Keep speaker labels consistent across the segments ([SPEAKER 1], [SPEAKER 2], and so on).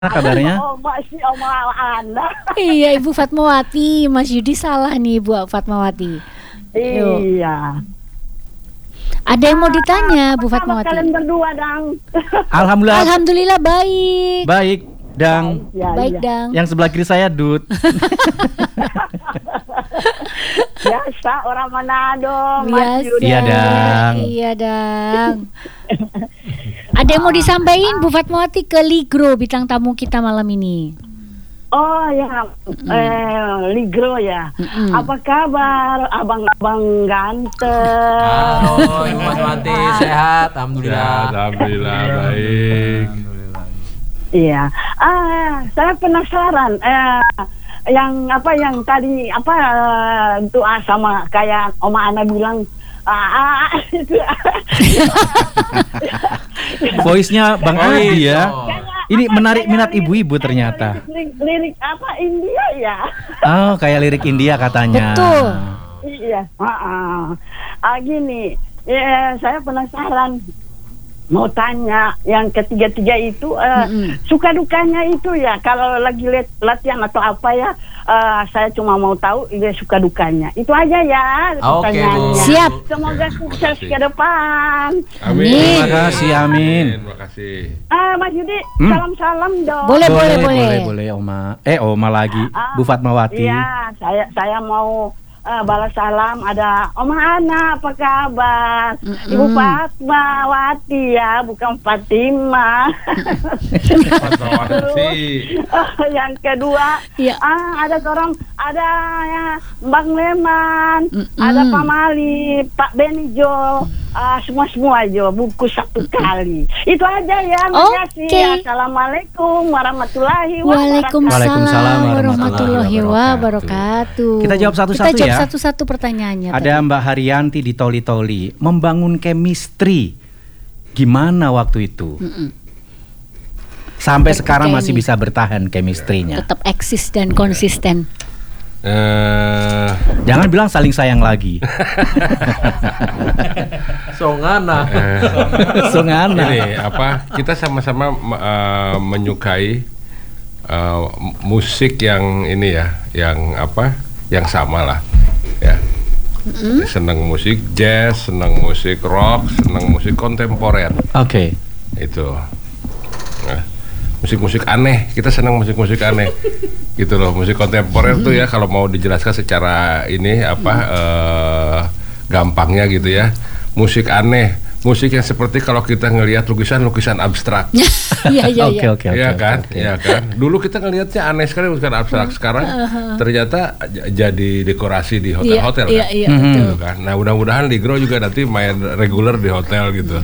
[SPEAKER 1] kabarnya?
[SPEAKER 2] Oh, masih Oma Anda.
[SPEAKER 3] Iya, Ibu Fatmawati. Mas Yudi salah nih, Bu Fatmawati.
[SPEAKER 2] Iya.
[SPEAKER 3] Ada yang mau ditanya, Bu Fatmawati?
[SPEAKER 2] Kalian berdua, Dang.
[SPEAKER 1] Alhamdulillah.
[SPEAKER 3] Alhamdulillah baik.
[SPEAKER 1] Baik, Dang.
[SPEAKER 2] Ya,
[SPEAKER 3] Baik,
[SPEAKER 2] iya.
[SPEAKER 3] Dang.
[SPEAKER 1] Yang sebelah kiri saya Dut.
[SPEAKER 2] Biasa orang Manado, Mas
[SPEAKER 3] Biasa.
[SPEAKER 2] Yudi.
[SPEAKER 1] Iya, Dang.
[SPEAKER 3] Iya, Dang. Ada yang mau disampaikan Bu Fatmawati ke Ligro, bintang tamu kita malam ini?
[SPEAKER 2] Oh ya, Ligro ya. Apa kabar, abang-abang ganteng?
[SPEAKER 4] Halo, Ibu Fatmawati, sehat, alhamdulillah.
[SPEAKER 5] Alhamdulillah baik.
[SPEAKER 2] Iya. Saya penasaran. Yang tadi doa sama kayak Oma Ana bilang. Itu.
[SPEAKER 1] Voice-nya Bang Adi ya. Ini menarik minat
[SPEAKER 2] Kayak
[SPEAKER 1] ibu-ibu ternyata.
[SPEAKER 2] Lirik apa India ya?
[SPEAKER 1] Oh, kayak lirik India katanya.
[SPEAKER 3] Betul.
[SPEAKER 2] Iya. Gini, ya, saya penasaran. Mau tanya yang ketiga-tiga itu suka dukanya itu ya kalau lagi latihan atau apa ya, saya cuma mau tahu dia suka dukanya itu aja ya pertanyaannya.
[SPEAKER 3] Siap.
[SPEAKER 2] Semoga sukses ke depan.
[SPEAKER 5] Amin.
[SPEAKER 1] Terima kasih, amin.
[SPEAKER 5] Terima kasih.
[SPEAKER 2] Mas Yudi, salam-salam dong.
[SPEAKER 3] Boleh.
[SPEAKER 1] Oma. Oma lagi, Bu Fatmawati.
[SPEAKER 2] Iya, saya mau balas salam. Ada Oma Ana, apa kabar? Ibu Fatmawati ya, bukan Fatima.
[SPEAKER 5] Fatmawati.
[SPEAKER 2] Yang kedua,
[SPEAKER 3] Ya.
[SPEAKER 2] ada ya, Bang Leman, ada Pak Mali, Pak Benijo, semua Jo, buku satu kali. Itu aja ya, makasih.
[SPEAKER 3] Oke.
[SPEAKER 2] Assalamualaikum warahmatullahi wabarakatuh.
[SPEAKER 3] Waalaikumsalam warahmatullahi
[SPEAKER 1] warahmatullahi
[SPEAKER 3] wabarakatuh.
[SPEAKER 1] Kita jawab satu-satu
[SPEAKER 3] Kita jawab
[SPEAKER 1] ya.
[SPEAKER 3] satu-satu pertanyaannya.
[SPEAKER 1] Ada Mbak Haryanti di Toli-Toli. Membangun chemistry gimana waktu itu? Sampai
[SPEAKER 3] Bertiga
[SPEAKER 1] sekarang masih
[SPEAKER 3] ini.
[SPEAKER 1] bisa bertahan chemistry-nya.
[SPEAKER 3] Tetap eksis dan konsisten.
[SPEAKER 1] Jangan bilang saling sayang lagi.
[SPEAKER 4] Songana.
[SPEAKER 1] Sungana.
[SPEAKER 5] Ini kita sama-sama menyukai musik yang ini ya, yang sama lah ya. Senang musik jazz, senang musik rock, senang musik kontemporer.
[SPEAKER 1] Oke.
[SPEAKER 5] Itu musik-musik aneh, kita senang musik-musik aneh gitu loh. Musik kontemporer tuh ya, kalau mau dijelaskan secara ini gampangnya gitu ya, musik aneh, musik yang seperti kalau kita ngelihat lukisan abstrak.
[SPEAKER 3] Iya.
[SPEAKER 1] Oke.
[SPEAKER 5] Iya kan? Dulu kita ngelihatnya aneh sekali lukisan abstrak, sekarang ternyata jadi dekorasi di hotel-hotel kan.
[SPEAKER 3] Iya,
[SPEAKER 5] Gitu kan. Nah, mudah-mudahan Ligro juga nanti main reguler di hotel gitu.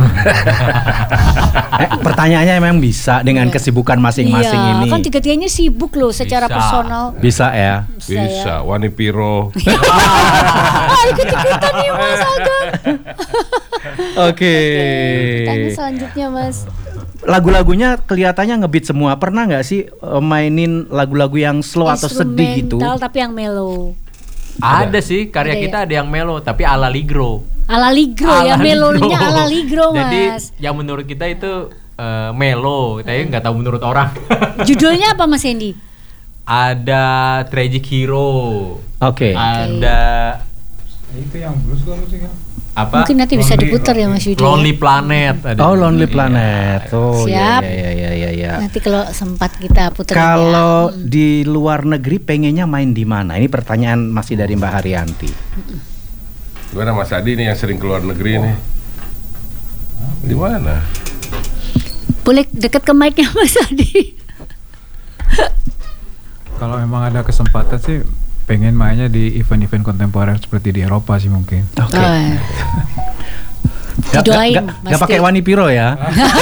[SPEAKER 1] Pertanyaannya memang bisa dengan kesibukan masing-masing
[SPEAKER 3] Iya,
[SPEAKER 1] ini.
[SPEAKER 3] kan tiga-tiganya sibuk loh secara
[SPEAKER 4] Bisa.
[SPEAKER 3] personal.
[SPEAKER 1] Bisa ya.
[SPEAKER 5] Bisa, Wani Piro.
[SPEAKER 3] Ikut-ikutan nih Mas Agam.
[SPEAKER 1] Oke.
[SPEAKER 3] Tanya selanjutnya Mas.
[SPEAKER 1] Lagu-lagunya kelihatannya ngebeat semua. Pernah nggak sih mainin lagu-lagu yang slow atau sedih gitu?
[SPEAKER 3] Instrumental tapi yang mellow.
[SPEAKER 4] Ada sih karya
[SPEAKER 3] Ada
[SPEAKER 4] kita ada yang melo tapi ala Ligro.
[SPEAKER 3] Ala Ligro ya,
[SPEAKER 4] Ala
[SPEAKER 3] melodinya
[SPEAKER 4] Ligro.
[SPEAKER 3] ala Ligro
[SPEAKER 4] Jadi
[SPEAKER 3] Mas.
[SPEAKER 4] yang menurut kita itu melo, tapi nggak tahu menurut orang.
[SPEAKER 3] Judulnya apa Mas Hendy?
[SPEAKER 4] Ada Tragic Hero.
[SPEAKER 1] Oke.
[SPEAKER 4] Ada
[SPEAKER 6] Itu yang blues kan musiknya.
[SPEAKER 4] apa?
[SPEAKER 3] Mungkin nanti bisa diputar ya Mas Yudi.
[SPEAKER 4] Lonely Planet. Ada
[SPEAKER 1] Oh,
[SPEAKER 4] juga.
[SPEAKER 1] Lonely Planet. Oh,
[SPEAKER 3] Siap.
[SPEAKER 1] ya.
[SPEAKER 3] Nanti kalau sempat kita putar.
[SPEAKER 1] Kalau di luar negeri pengennya main di mana? Ini pertanyaan masih dari Mbak Haryanti.
[SPEAKER 5] Gimana Mas Adi nih yang sering keluar negeri nih? Di mana?
[SPEAKER 3] Boleh deket ke mic-nya Mas Adi.
[SPEAKER 6] Kalau memang ada kesempatan sih pengen mainnya di event-event kontemporer seperti di Eropa sih mungkin.
[SPEAKER 1] Oke.
[SPEAKER 3] Didoain
[SPEAKER 1] Gak pakai Wani Piro ya?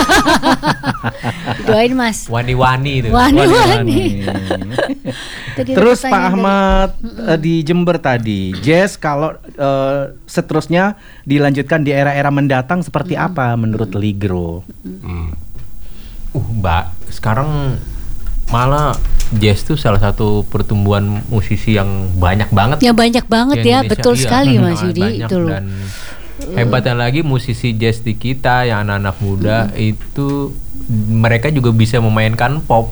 [SPEAKER 3] Didoain Mas.
[SPEAKER 4] Wani-wani itu.
[SPEAKER 3] Wani. Tadi ada
[SPEAKER 1] Terus Pak
[SPEAKER 3] pertanyaan
[SPEAKER 1] Ahmad di Jember tadi, jazz kalau seterusnya dilanjutkan di era-era mendatang seperti apa menurut Ligro?
[SPEAKER 4] Mbak, sekarang malah jazz tuh salah satu pertumbuhan musisi yang banyak banget.
[SPEAKER 3] Ya banyak banget
[SPEAKER 4] di
[SPEAKER 3] ya,
[SPEAKER 4] Indonesia.
[SPEAKER 3] betul
[SPEAKER 4] Iya,
[SPEAKER 3] sekali Mas Yudi
[SPEAKER 4] banyak.
[SPEAKER 3] itu loh.
[SPEAKER 4] Dan Hebatnya lagi musisi jazz di kita yang anak-anak muda itu mereka juga bisa memainkan pop